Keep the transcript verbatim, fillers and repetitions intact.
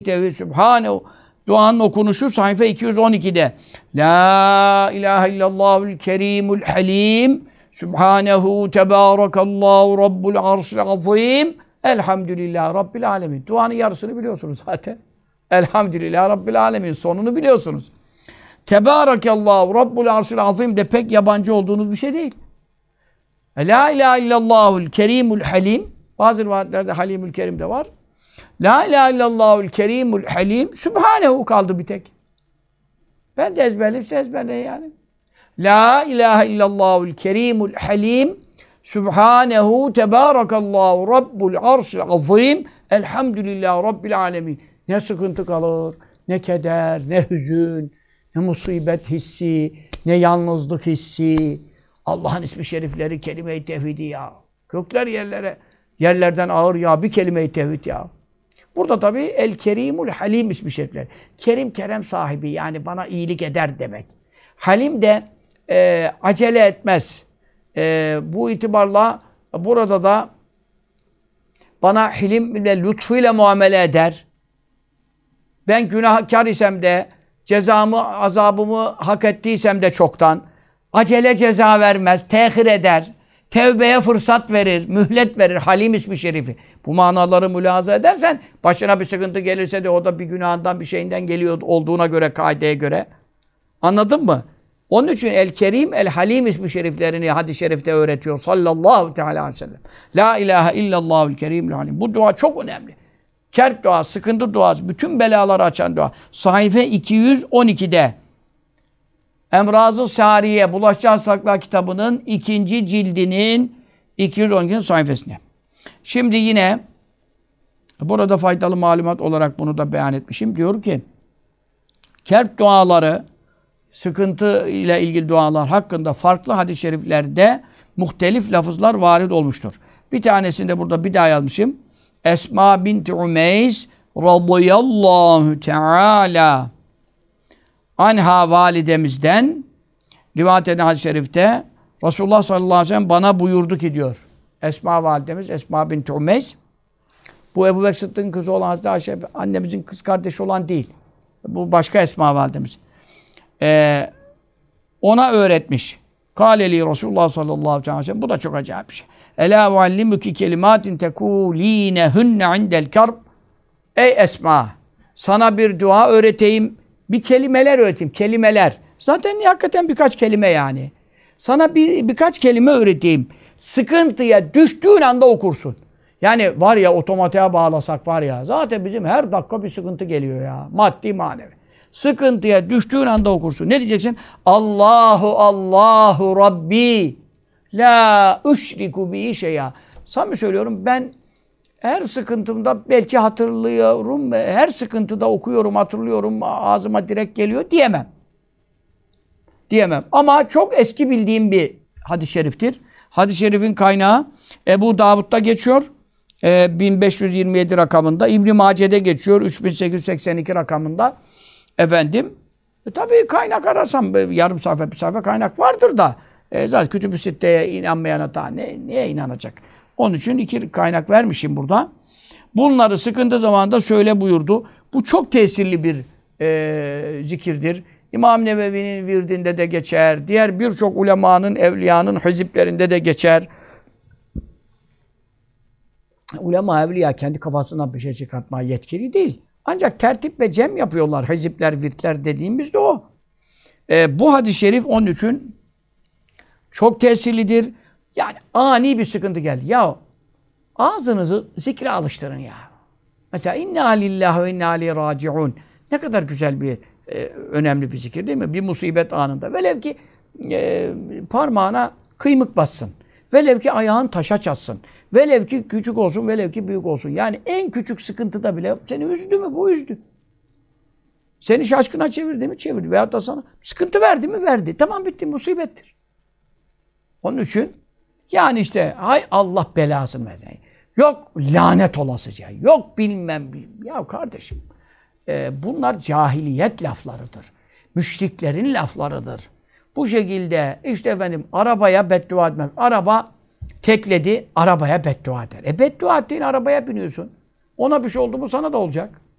Tevhid Sübhanehu. Duanın okunuşu sayfa iki yüz on iki'de. La ilahe illallahul kerimul halim. Sübhanehu tebârekallahu rabbul arşil azîm. Elhamdülillah rabbil alemin. Duanın yarısını biliyorsunuz zaten. Elhamdülillah rabbil alemin. Sonunu biliyorsunuz. Tebârekallahu rabbul arşil azîm de pek yabancı olduğunuz bir şey değil. La ilahe illallahul kerimul halim. Bazı rivayetlerde halimül kerim de var. La ilahe illallahul kerimul halim. Sübhanehu kaldı bir tek. Ben de ezberleyeyim, siz ezberleyin yani. La ilahe illallahul kerimul halim. Sübhanehu tebârekallahu rabbul arşil azîm. Elhamdülillah rabbil alemin. Ne sıkıntı kalır, ne keder, ne hüzün, ne musibet hissi, ne yalnızlık hissi. Allah'ın ismi şerifleri, kelime-i tevhidi ya. Gökler yerlere, yerlerden ağır ya. Bir kelime-i tevhid ya. Burada tabii El-Kerimul Halim ismi şerifler. Kerim, kerem sahibi, yani bana iyilik eder demek. Halim de e, acele etmez. E, bu itibarla burada da bana hilim ile lütfuyla muamele eder. Ben günahkar isem de, cezamı, azabımı hak ettiysem de çoktan, acele ceza vermez, tehir eder. Tevbeye fırsat verir, mühlet verir. Halim ismi şerifi. Bu manaları mülahaza edersen, başına bir sıkıntı gelirse de o da bir günahından, bir şeyinden geliyor olduğuna göre, kaideye göre. Anladın mı? Onun için El-Kerim, El-Halim ismi şeriflerini hadis-i şerifte öğretiyor. Sallallahu teala aleyhi ve sellem. La ilahe illallahul kerimul halim. Bu dua çok önemli. Kerp dua, sıkıntı duası, bütün belaları açan dua. Sayfa iki yüz on iki'de. Emraz-ı Sariye, Bulaşıcı Hastalıklar kitabının ikinci cildinin iki yüz on ikinci sayfasında. Şimdi yine burada faydalı malumat olarak bunu da beyan etmişim. Diyor ki, kerp duaları, sıkıntı ile ilgili dualar hakkında farklı hadis-i şeriflerde muhtelif lafızlar varid olmuştur. Bir tanesini de burada bir daha yazmışım. Esma binti Umeys radıyallahu teala anha validemizden rivayet eden hadis-i şerifte Resulullah sallallahu aleyhi ve sellem bana buyurdu ki diyor. Esma validemiz Esma binti Umeys. Bu Ebu Bekir Sıddık'ın kızı olan Hazreti Ayşe annemizin kız kardeşi olan değil. Bu başka Esma validemiz. Ee, ona öğretmiş. Kâleli Resulullah sallallahu aleyhi ve sellem. Bu da çok acayip bir şey. Elâ uallimüki kelimatin tekûlînehünne indel karb. Ey Esma! Sana bir dua öğreteyim. Bir kelimeler öğreteyim. Kelimeler. Zaten hakikaten birkaç kelime yani. Sana bir birkaç kelime öğreteyim. Sıkıntıya düştüğün anda okursun. Yani var ya otomatiğe bağlasak var ya. Zaten bizim her dakika bir sıkıntı geliyor ya. Maddi manevi. Sıkıntıya düştüğün anda okursun. Ne diyeceksin? Allahu Allahu Rabbi la üşriku bi şey'a. Samimi söylüyorum, ben her sıkıntımda belki hatırlıyorum, her sıkıntıda okuyorum, hatırlıyorum, ağzıma direkt geliyor diyemem. Diyemem. Ama çok eski bildiğim bir hadis-i şeriftir. Hadis-i şerifin kaynağı Ebu Davud'da geçiyor. E, bin beş yüz yirmi yedi rakamında. İbn-i Mace'de geçiyor. üç bin sekiz yüz seksen iki rakamında. Efendim. E, tabii kaynak arasam yarım sayfa bir sayfa kaynak vardır da. E, zaten Kütüb-ü Sitte'ye inanmayana da ne, neye inanacak? Onun için iki kaynak vermişim burada. Bunları sıkıntı zamanında söyle buyurdu. Bu çok tesirli bir e, zikirdir. İmam Nevevi'nin virdinde de geçer. Diğer birçok ulemanın, evliyanın hiziplerinde de geçer. Ulema, evliya kendi kafasından bir şey çıkartmaya yetkili değil. Ancak tertip ve cem yapıyorlar. Hizipler, virtler dediğimiz de o. E, bu hadis-i şerif onun için çok tesirlidir. Yani ani bir sıkıntı geldi. Ya ağzınızı zikre alıştırın ya. Mesela inna lillahi ve inna aleyhi raciun. Ne kadar güzel bir, e, önemli bir zikir değil mi? Bir musibet anında. Velev ki e, parmağına kıymık bassın. Velev ki ayağın taşa çatsın. Velev ki küçük olsun, velev ki büyük olsun. Yani en küçük sıkıntıda bile seni üzdü mü? Bu üzdü. Seni şaşkına çevirdi mi? Çevirdi. Veyahut da sana sıkıntı verdi mi? Verdi. Tamam, bitti. Musibettir. Onun için yani işte hay Allah belasını versin. Yok lanet olasıca. Yok bilmem. Ya kardeşim e, bunlar cahiliyet laflarıdır. Müşriklerin laflarıdır. Bu şekilde işte efendim arabaya beddua etmek. Araba tekledi, arabaya beddua eder. E beddua ettiğin arabaya biniyorsun. Ona bir şey oldu mu sana da olacak.